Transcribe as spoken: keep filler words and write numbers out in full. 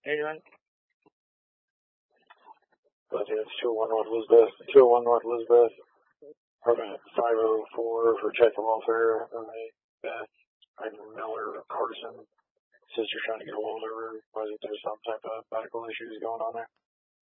Anything? But yeah, it's two oh one North Elizabeth, two oh one North Elizabeth, apartment five oh four for check the welfare of a Beth, either Miller or Carson. Sister's trying to get a hold of her. Was it there's some type of medical issues going on there?